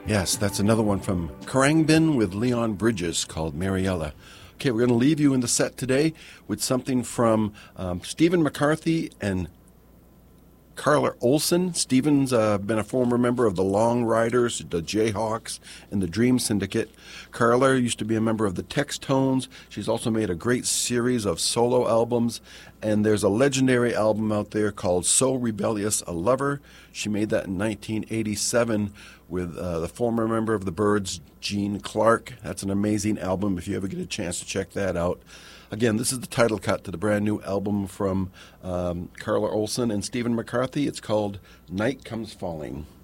Yes, that's another one from Khruangbin with Leon Bridges called Mariella. Okay, we're going to leave you in the set today with something from Stephen McCarthy and Carla Olson. Stephen's been a former member of the Long Riders, the Jayhawks, and the Dream Syndicate. Carla used to be a member of the Textones. She's also made a great series of solo albums, and there's a legendary album out there called So Rebellious a Lover. She made that in 1987 with the former member of the Byrds, Gene Clark. That's an amazing album if you ever get a chance to check that out. Again, this is the title cut to the brand new album from Carla Olson and Stephen McCarthy. It's called Night Comes Falling.